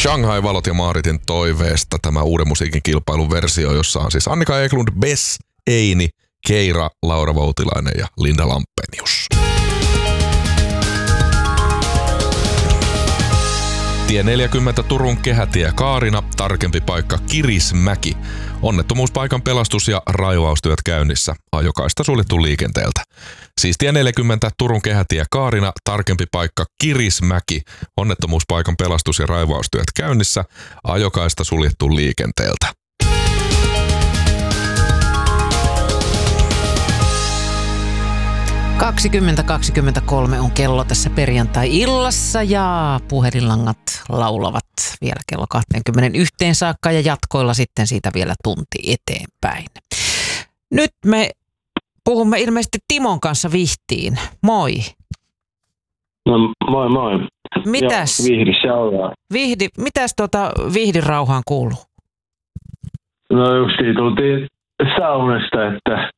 Shanghai-valot ja Maaritin toiveesta tämä uuden musiikin kilpailun versio, jossa on siis Annika Eklund, Bess, Eini, Keira, Laura Voutilainen ja Linda Lampenius. Tie 40 Turun kehätie Kaarina, tarkempi paikka Kirismäki. Onnettomuuspaikan pelastus- ja raivaustyöt käynnissä. Ajokaista suljettu liikenteeltä. Siis tie 40 Turun kehätie Kaarina, tarkempi paikka Kirismäki. Onnettomuuspaikan pelastus- ja raivaustyöt käynnissä. Ajokaista suljettu liikenteeltä. – 20:23 on kello tässä perjantai-illassa ja puhelinlangat laulavat vielä kello 21 saakka ja jatkoilla sitten siitä vielä tunti eteenpäin. Nyt me puhumme ilmeisesti Timon kanssa Vihtiin. Moi. No moi moi. Mitäs? Vihdissä ollaan. Mitäs Vihdin rauhaan kuuluu? No justiin tultiin saunasta, että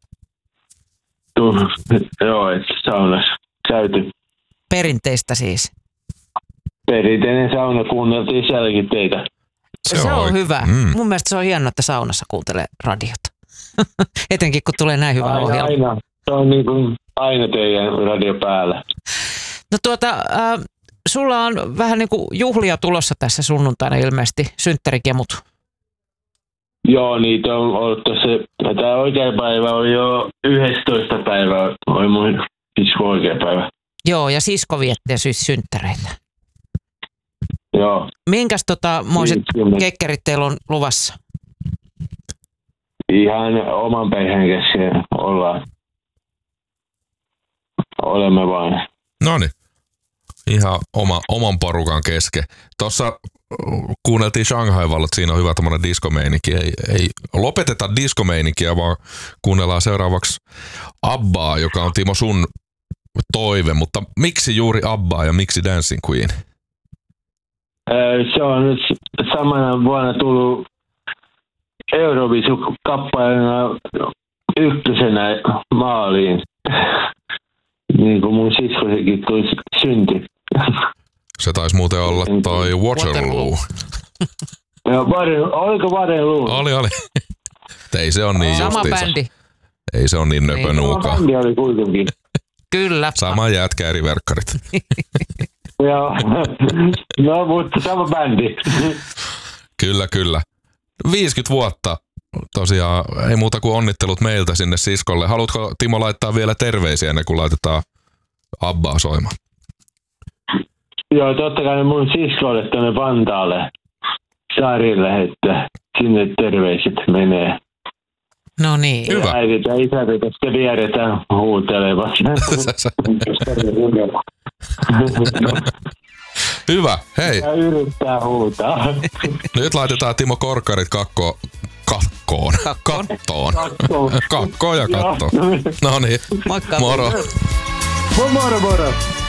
että saunassa käyty. Perinteistä siis? Perinteinen sauna, kuunneltiin sielläkin teitä. Se on hyvä. Mun mielestä se on hienoa, että saunassa kuuntelee radiota. Etenkin kun tulee näin hyvä ohjelma. Aina. Se on niin kuin aina teidän radio päällä. No sulla on vähän niin kuin juhlia tulossa tässä sunnuntaina ilmeisesti, synttärikemut. Joo, niitä on ollut tässä. Tämä oikea päivä on jo 11 päivää, oli mun sisko oikea päivä. Joo, ja sisko viettää synttäreitä. Joo. Minkäs moiset kekkerit teillä on luvassa? Ihan oman perheen kesken olemme vain. Noniin. Ihan oman porukan kesken. Tuossa kuunneltiin Shanghai-valot, siinä on hyvä tommonen diskomeininki. Ei lopeteta diskomeininkiä, vaan kuunnellaan seuraavaksi Abbaa, joka on Timo sun toive. Mutta miksi juuri Abbaa ja miksi Dancing Queen? Se on nyt samana vuonna tullut Eurovisu-kappaleena ykkösenä maaliin. Niin kuin mun siskosekin synti. Se taisi muuten olla toi Waterloo. Oliko Waterloo? Oli. Ei se on niin sama justiinsa. Bändi. Ei se on niin nöpönuukaan. Sama bändi oli kuitenkin. Kyllä. Sama jätkä, eri verkkarit. Joo. No, mutta sama bändi. Kyllä. 50 vuotta. Tosiaan ei muuta kuin onnittelut meiltä sinne siskolle. Haluatko Timo laittaa vielä terveisiä ennen kuin laitetaan Abbaa soimaan? Joo, totta kai mun siskolle tuonne Vantaalle saarille, että sinne terveiset menee. No niin. Hyvä. Äidit ja isät, jotka viedetään huutelevat. Hyvä, hei. Ja yrittää huutaa. Nyt laitetaan Timo Korkkarit kattoon. Kakkoon ja kattoon. No niin. Moikka. Moro. Moro.